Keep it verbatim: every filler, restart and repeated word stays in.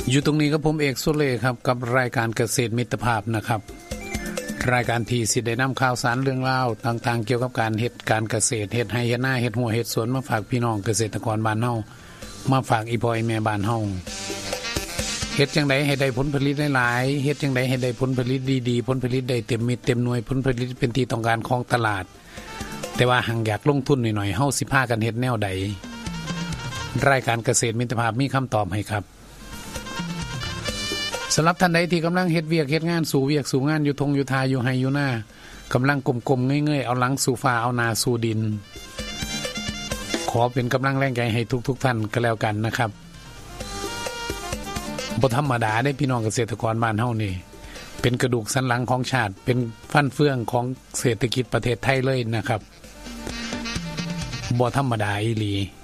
อยู่ตรงนี้กับผมเอกสุเล่ครับกับรายการเกษตรมิตรภาพนะครับรายการที่สิได้นำข่าวสารเรื่องราวต่างๆเกี่ยวกับการเฮ็ดการเกษตรเฮ็ดไร่เฮ็ดนาเฮ็ดหัวเฮ็ดสวนมาฝากพี่น้องเกษตรกรบ้านเฮามาฝากอีพ่ออีแม่บ้านเฮาเฮ็ดจังได๋ให้ได้ผลผลิตหลายๆเฮ็ดจังได๋ให้ได้ผลผลิตดีๆผลผลิตได้เต็มเม็ดเต็มหน่วยผลผลิตเป็นที่ต้องการของตลาดแต่ว่าหังอยากลงทุนหน่อยๆเฮาสิพากันเฮ็ดแนวใดรายการเกษตรมิตรภาพมีคำตอบให้ครับสำหรับท่านใดที่กำลังเฮ็ดเวียกเฮ็ดงานสู่เวียกสู่งานอยู่ทงอยู่ทาอยู่ไห้อยู่หน้ากำลังกลมๆเงยๆเอาหลังสู่ฟ้าเอาหน้าสู่ดินขอเป็นกำลังแรงใจให้ทุกๆท่านก็แล้วกันนะครับบ่ธรรมดาได้พี่น้องเกษตรกรบ้านเฮานี่เป็นกระดูกสันหลังของชาติเป็นฟันเฟืองของเศรษฐกิจประเทศไทยเลยนะครับบ่ธรรมดาอีหลี